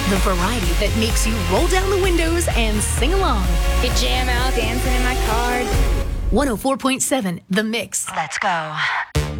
The variety that makes you roll down the windows and sing along. You jam out dancing in my car. 104.7 The Mix. Let's go.